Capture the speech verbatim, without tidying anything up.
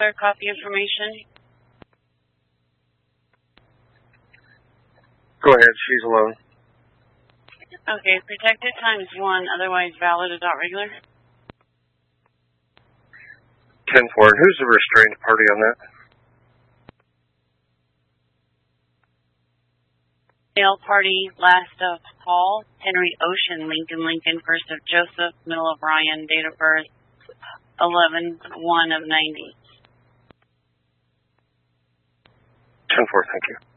clear copy information? Go ahead, she's alone. Okay, protected times one, otherwise valid or not regular. ten four, and who's the restrained party on that? Male party, last of Paul, Henry Ocean, Lincoln, Lincoln, first of Joseph, middle of Ryan, date of birth, eleven one of ninety. ten four, thank you.